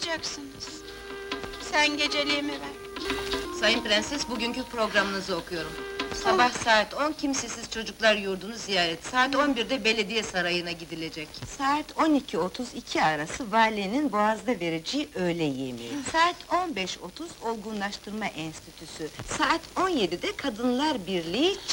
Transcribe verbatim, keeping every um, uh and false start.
yapacaksınız? Sen geceliğimi ver. Sayın Prenses, bugünkü programınızı okuyorum. Sabah saat on, kimsesiz çocuklar yurdunu ziyaret. Saat on birde belediye sarayına gidilecek. Saat on iki otuz iki arası valinin Boğaz'da vereceği öğle yemeği. Saat on beş otuz olgunlaştırma enstitüsü. Saat on yedide Kadınlar Birliği